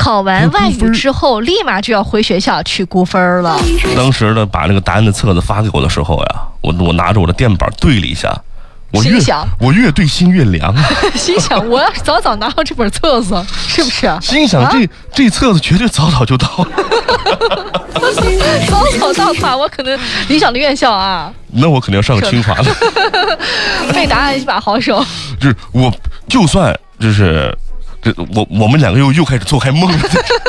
考完外语之后立马就要回学校去估分了。 当时呢，把那个答案的册子发给我的时候呀，我拿着我的电板对了一下，我越对心越凉。 心想我要是早早拿到这本册子，是不是啊？ 心想这册子绝对早早就到了。 早早到的话，我可能理想的院校啊， 那我肯定要上个清华了。 背答案一把好手。 就是我就算就是我们两个又开始做开梦了。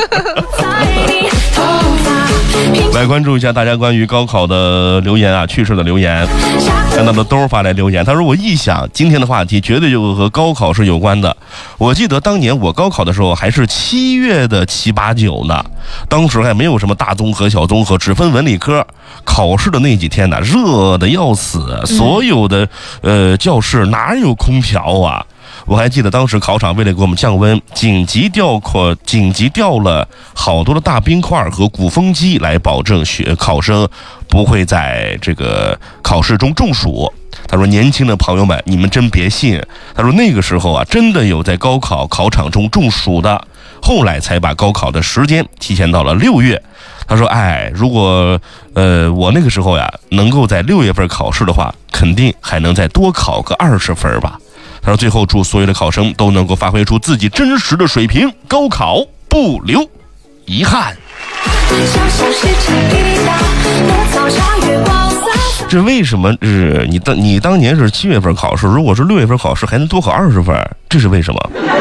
来关注一下大家关于高考的留言啊，趣事的留言。看到的兜发来留言，他说我一想今天的话题绝对就和高考是有关的。我记得当年我高考的时候还是7月的7、8、9呢，当时还没有什么大综合小综合，只分文理科。考试的那几天呢，热得要死，所有的教室哪有空调啊？我还记得当时考场为了给我们降温，紧急调了好多的大冰块和鼓风机来保证考生不会在这个考试中中暑。他说年轻的朋友们，你们真别信，他说那个时候啊，真的有在高考考场中中暑的，后来才把高考的时间提前到了6月。他说如果我那个时候呀能够在6月份考试的话，肯定还能再多考个20分吧。他说最后祝所有的考生都能够发挥出自己真实的水平，高考不留遗憾。这为什么是你当年是7月份考试，如果是6月份考试还能多考20分，这是为什么？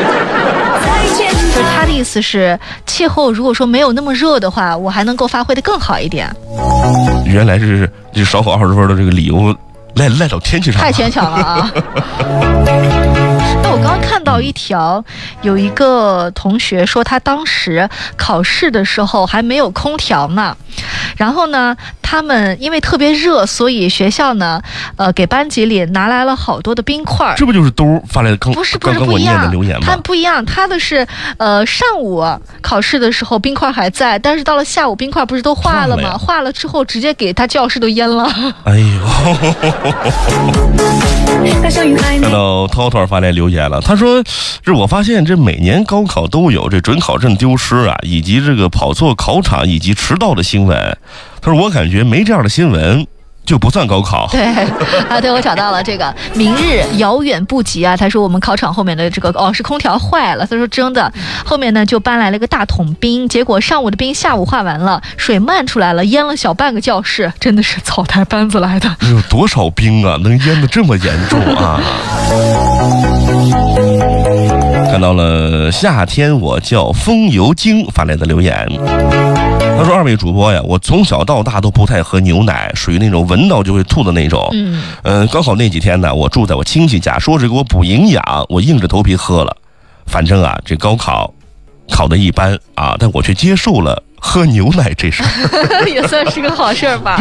就是他的意思是，气候如果说没有那么热的话，我还能够发挥得更好一点。 原来是少考20分的这个理由赖到天气上， 太牵强了啊！那我刚刚看到一条，有一个同学说他当时考试的时候还没有空调呢，然后呢，他们因为特别热，所以学校呢，给班级里拿来了好多的冰块。 这不就是兜发来的刚不是我念的留言吗？ 他不一样，他的是上午考试的时候冰块还在，但是到了下午冰块不是都化了吗？化了之后直接给他教室都淹了。 哎呦！看到涛涛发来留言了，他说这我发现这每年高考都有这准考证丢失啊，以及这个跑错考场以及迟到的新闻。他说我感觉没这样的新闻就不算高考。 对啊，对，我找到了这个明日遥远不及啊。他说我们考场后面的这个是空调坏了。他说真的，后面呢就搬来了一个大桶冰，结果上午的冰下午化完了，水漫出来了，淹了小半个教室，真的是草台班子来的。 有多少冰啊，能淹得这么严重啊？看到了夏天我叫风油精发来的留言，他说二位主播呀，我从小到大都不太喝牛奶，属于那种闻到就会吐的那种。高考那几天呢，我住在我亲戚家，说是给我补营养，我硬着头皮喝了。反正啊，这高考考得一般啊，但我却接受了喝牛奶这事儿。 也算是个好事吧。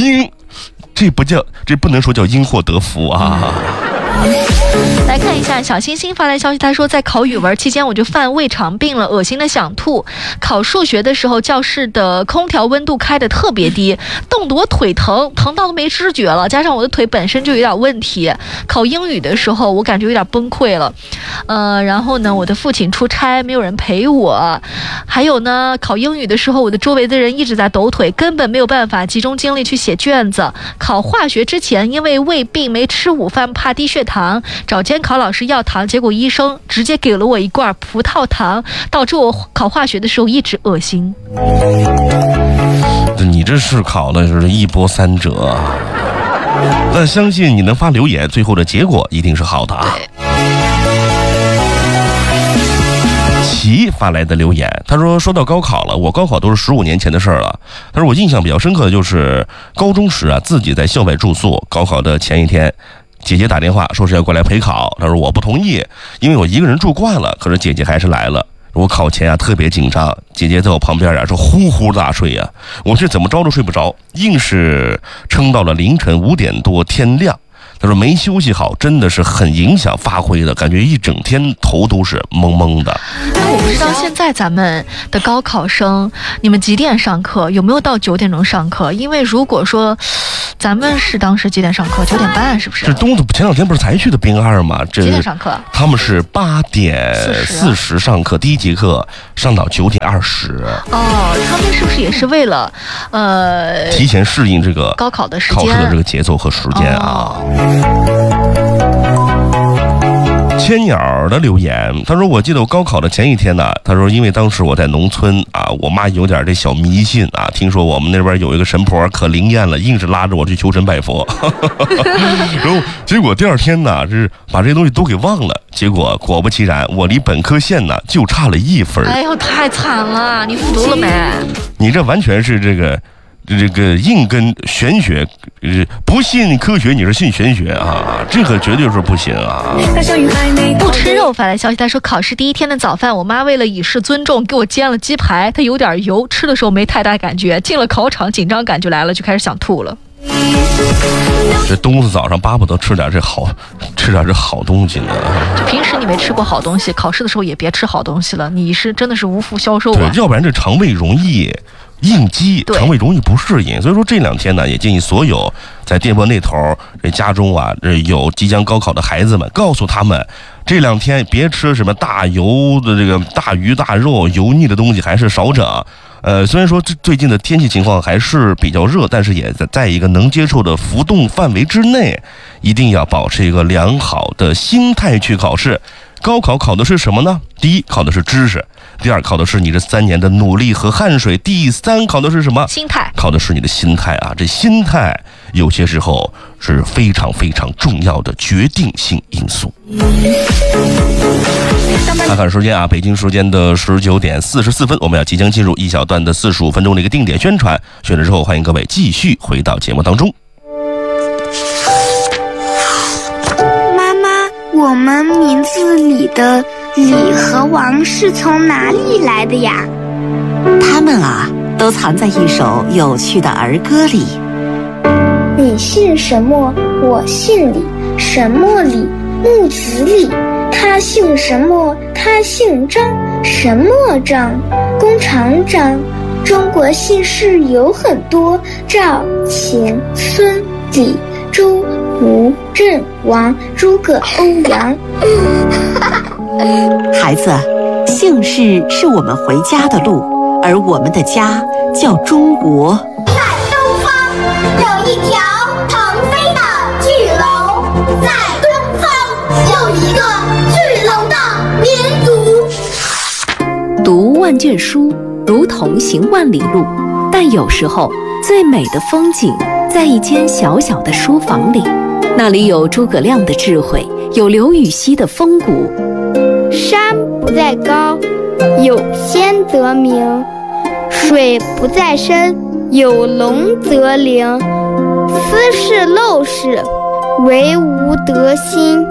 这不能说叫因祸得福啊。 来看一下小星星发来消息，他说在考语文期间我就犯胃肠病了，恶心的想吐。考数学的时候教室的空调温度开得特别低，冻得我腿疼到都没知觉了，加上我的腿本身就有点问题。考英语的时候我感觉有点崩溃了，然后呢我的父亲出差没有人陪我，还有呢考英语的时候我的周围的人一直在抖腿，根本没有办法集中精力去写卷子。考化学之前因为胃病没吃午饭，怕低血糖，找监考老师要糖，结果医生直接给了我一罐葡萄糖，导致我考化学的时候一直恶心。 你这是考的是一波三折，但相信你能发留言，最后的结果一定是好的啊。齐发来的留言，他说说到高考了，我高考都是15年前的事儿了。他说我印象比较深刻的就是高中时啊，自己在校外住宿，高考的前一天姐姐打电话说是要过来陪考，他说我不同意，因为我一个人住惯了，可是姐姐还是来了。我考前啊特别紧张，姐姐在我旁边啊是呼呼大睡啊，我是怎么着都睡不着，硬是撑到了凌晨5点多天亮。 他说没休息好真的是很影响发挥的，感觉一整天头都是懵懵的。 那我不知道现在咱们的高考生，你们几点上课？有没有到9点钟上课？因为如果说咱们是当时几点上课？9点半是不是？ 这东子前2天不是才去的兵2吗？这几点上课？ 他们是8点40上课，第1节课上到9点20。 哦，他们是不是也是为了提前适应这个高考的时间、 考试的这个节奏和时间啊？千鸟的留言，他说我记得我高考的前一天呢，他说因为当时我在农村啊，我妈有点这小迷信啊，听说我们那边有一个神婆可灵验了，硬是拉着我去求神拜佛然后结果第2天呢是把这些东西都给忘了，结果果不其然，我离本科线呢就差了1分。 哎呦，太惨了！你复读了没？ 你这完全是这个硬跟玄学，不信科学你是信玄学啊，这个绝对是不行啊。 不吃肉发来消息，他说考试第1天的早饭，我妈为了以示尊重给我煎了鸡排，它有点油，吃的时候没太大感觉，进了考场紧张感就来了，就开始想吐了。 这东子早上巴不得吃点这好东西呢。 就平时你没吃过好东西，考试的时候也别吃好东西了，你是真的是无福消受啊。 对，要不然这肠胃容易应激，肠胃容易不适应。所以说这2天呢，也建议所有在电波那头这家中啊，这有即将高考的孩子们，告诉他们这2天别吃什么大油的这个大鱼大肉油腻的东西，还是少整。虽然说最近的天气情况还是比较热，但是也在一个能接受的浮动范围之内，一定要保持一个良好的心态去考试。高考考的是什么呢？第1考的是知识，第2考的是你这3年的努力和汗水，第3考的是什么？心态。考的是你的心态啊！这心态有些时候是非常非常重要的决定性因素。看看时间啊，北京时间的19点44分，我们要即将进入1小段的45分钟的一个定点宣传。宣传之后，欢迎各位继续回到节目当中。 妈妈，我们名字里的李和王是从哪里来的呀？ 他们啊，都藏在一首有趣的儿歌里。 你姓什么？我姓李，什么李？木子李。他姓什么？他姓张，什么张？弓长张。中国姓氏有很多，赵、秦、孙、李、周、吴、郑、王、诸葛、欧阳。 孩子，姓氏是我们回家的路，而我们的家叫中国。 在东方有一条腾飞的巨龙，在东方有一个巨龙的民族。 读万卷书，如同行万里路，但有时候最美的风景在一间小小的书房里，那里有诸葛亮的智慧，有刘禹锡的风骨。 山不在高，有仙则名；水不在深，有龙则灵。斯是陋室，惟吾德馨。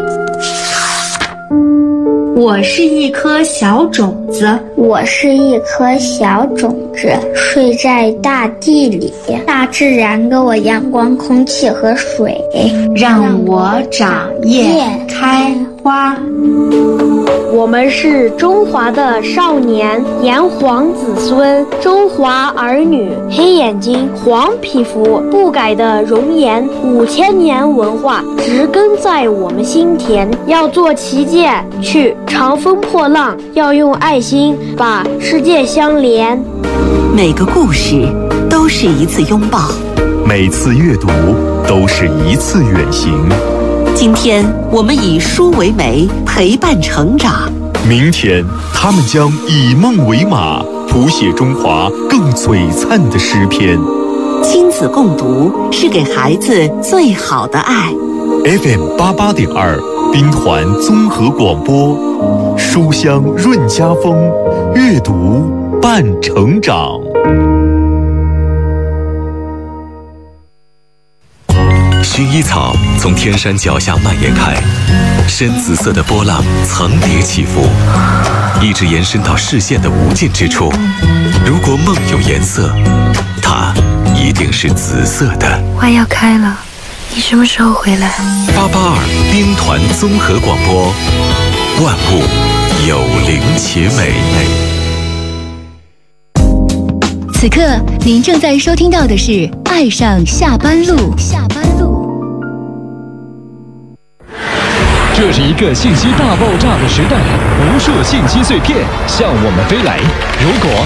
我是一颗小种子， 我是一颗小种子，睡在大地里。大自然给我阳光、空气和水， 让我长叶开花。 我们是中华的少年，炎黄子孙，中华儿女，黑眼睛，黄皮肤，不改的容颜，5000年文化植根在我们心田。要做旗舰，去长风破浪，要用爱心把世界相连。 每个故事都是一次拥抱， 每次阅读都是一次远行。 今天我们以书为媒，陪伴成长。 明天他们将以梦为马，谱写中华更璀璨的诗篇。 亲子共读是给孩子最好的爱。 FM 88.2，兵团综合广播，书香润家风，阅读伴成长。薰衣草从天山脚下蔓延开，深紫色的波浪层叠起伏，一直延伸到视线的无尽之处。如果梦有颜色，它一定是紫色的。 花要开了， 你什么时候回来 882兵团综合广播，万物有灵且美。 此刻您正在收听到的是《爱上下班路》。 这是一个信息大爆炸的时代，无数信息碎片向我们飞来。如果